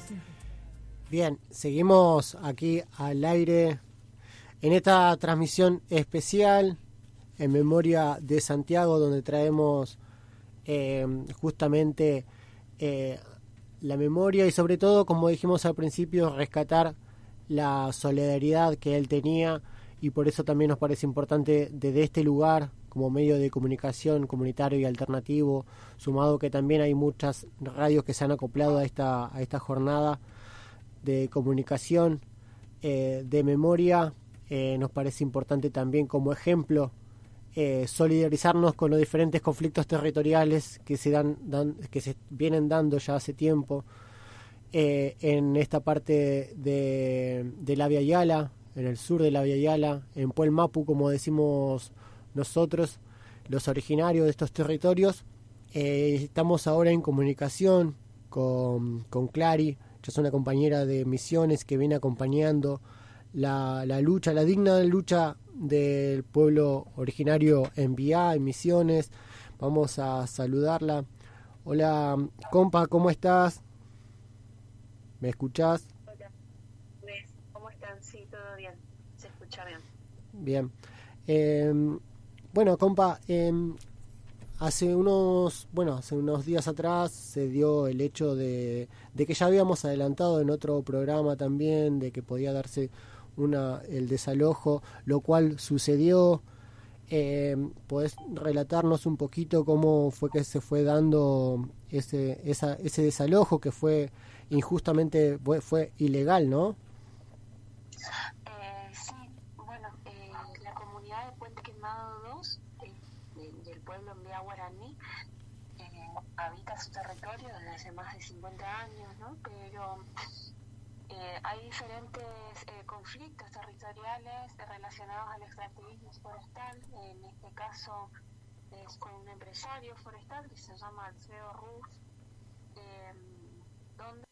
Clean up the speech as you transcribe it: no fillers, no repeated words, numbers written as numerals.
Bien, seguimos aquí al aire en esta transmisión especial en memoria de Santiago, donde traemos justamente la memoria y sobre todo, como dijimos al principio, rescatar la solidaridad que él tenía, y por eso también nos parece importante desde este lugar, como medio de comunicación comunitario y alternativo, sumado que también hay muchas radios que se han acoplado a esta jornada de comunicación, de memoria. Nos parece importante también como ejemplo solidarizarnos con los diferentes conflictos territoriales que que se vienen dando ya hace tiempo en esta parte de la Via Yala, en el sur de la Via Yala, en Puel Mapu, como decimos nosotros, los originarios de estos territorios. Estamos ahora en comunicación con Clary. Ella es una compañera de Misiones que viene acompañando la lucha, la digna lucha del pueblo originario en Biá, en Misiones. Vamos a saludarla. Hola, compa, ¿cómo estás? ¿Me escuchás? Hola, ¿cómo están? Sí, todo bien, se escucha bien. Bien. Bueno, compa, hace unos días atrás se dio el hecho de que ya habíamos adelantado en otro programa también, de que podía darse el desalojo, lo cual sucedió. ¿Podés relatarnos un poquito cómo fue que se fue dando ese desalojo que fue injustamente, fue ilegal, ¿no? Sí, bueno, la comunidad de Puente Quemado 2 del pueblo Mbia Guaraní habita su territorio desde hace más de 50 años, ¿no? Pero hay diferentes conflictos territoriales relacionados al extractivismo forestal. En este caso es con un empresario forestal que se llama Alfredo Ruz, donde